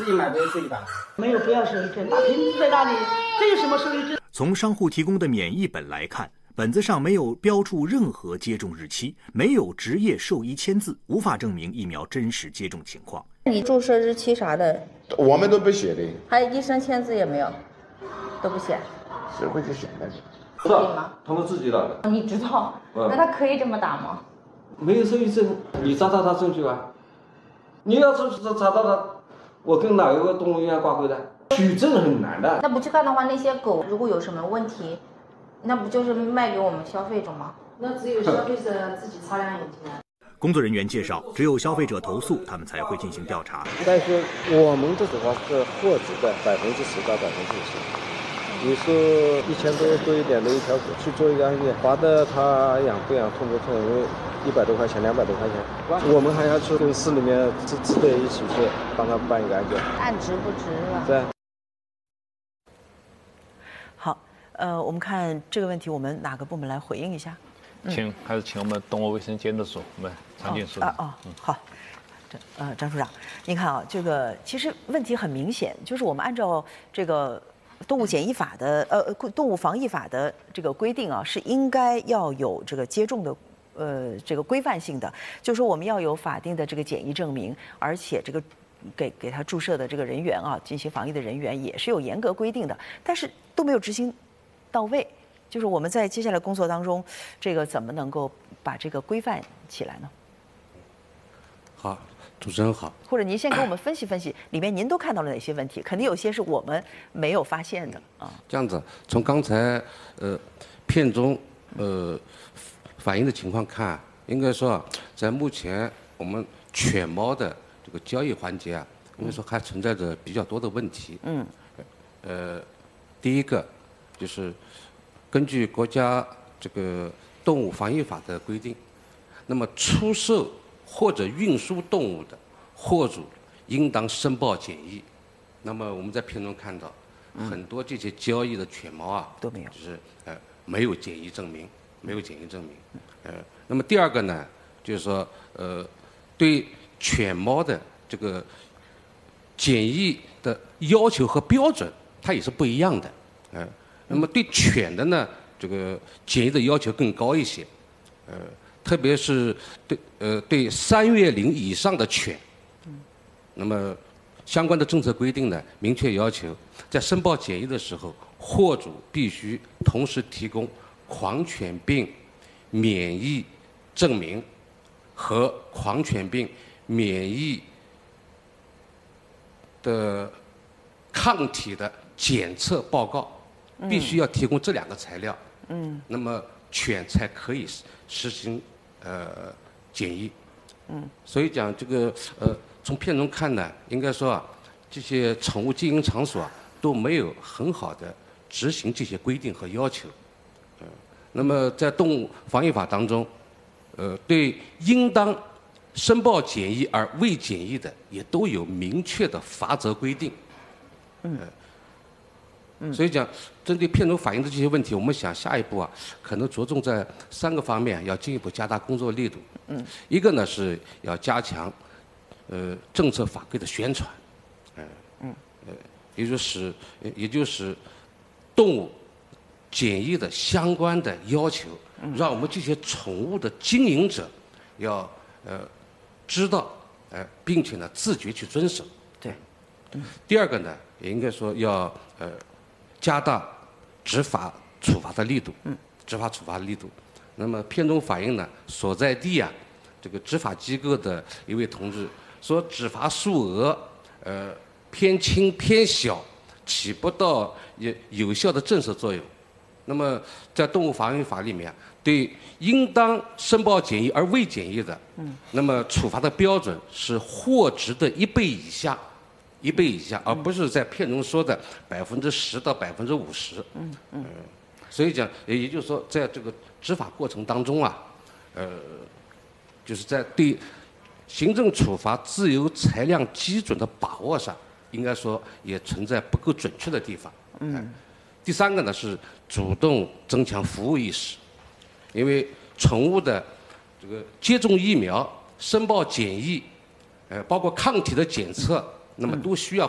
己买不有自己打。 没有不要收益证，那凭在那里，这有什么收益证？ 从商户提供的免疫本来看，本子上没有标注任何接种日期，没有执业兽医签字，无法证明疫苗真实接种情况。 你注射日期啥的， 我们都不写的， 还有医生签字也没有，都不写。 谁会去写的？ 是的，他们自己打的。 你知道？那他可以这么打吗？ 没有收益证，你查到他证据啊？你要是查到他，我跟哪个动物医院挂钩的？取证很难的。 那不去看的话，那些狗如果有什么问题，那不就是卖给我们消费者吗？ 那只有消费者自己擦亮眼睛啊。 工作人员介绍，只有消费者投诉，他们才会进行调查。 但是我们这种话是获知的10%到50%。你说1000多一点的一条狗去做一个案件，罚的他养不养、痛不痛，因为100多块钱、200多块钱，我们还要去跟市里面支队一起去帮他办一个案件， 按值不值了。 对。 好，我们看这个问题，我们哪个部门来回应一下？ 还是请我们动物卫生监督署，我们常静署。 好。张处长，您看啊，这个其实问题很明显，就是我们按照这个动物检疫法的动物防疫法的这个规定啊，是应该要有这个接种的这个规范性的，就是说我们要有法定的这个检疫证明，而且这个给他注射的这个人员啊，进行防疫的人员也是有严格规定的，但是都没有执行到位。就是我们在接下来工作当中，这个怎么能够把这个规范起来呢？ 好，主持人好。 或者您先给我们分析分析，里面您都看到了哪些问题？肯定有些是我们没有发现的啊。 这样子，从刚才片中反映的情况看，应该说在目前我们犬猫的这个交易环节啊，应该说还存在着比较多的问题。第一个就是根据国家这个动物防疫法的规定，那么出售或者运输动物的货主应当申报检疫。那么我们在片中看到，很多这些交易的犬猫啊都没有， 就是没有检疫证明，那么第二个呢，就是说对犬猫的这个检疫的要求和标准，它也是不一样的。那么对犬的呢，这个检疫的要求更高一些，特别是对3月龄以上的犬，那么相关的政策规定呢，明确要求在申报检疫的时候，货主必须同时提供狂犬病免疫证明和狂犬病免疫的抗体的检测报告，必须要提供这2个材料。那么犬才可以实行检疫。所以讲这个从片中看呢，应该说啊，这些宠物经营场所啊都没有很好的执行这些规定和要求。那么在动物防疫法当中，对应当申报检疫而未检疫的，也都有明确的罚则规定。所以讲，针对片中反映的这些问题，我们想下一步啊，可能着重在3个方面，要进一步加大工作力度。一个呢是要加强政策法规的宣传，也就是动物检疫的相关的要求，让我们这些宠物的经营者要知道，并且呢自觉去遵守。 对。 第二个呢，也应该说要加大执法处罚的力度。那么片中反映呢，所在地啊，这个执法机构的一位同志说，执法数额偏轻偏小，起不到有效的震慑作用。那么在动物防疫法里面，对应当申报检疫而未检疫的，那么处罚的标准是货值的1倍以下。而不是在片中说的10%到50%。所以讲，也就是说，在这个执法过程当中啊，就是在对行政处罚自由裁量基准的把握上，应该说也存在不够准确的地方。第3个呢是主动增强服务意识，因为宠物的这个接种疫苗、申报检疫，包括抗体的检测，那么都需要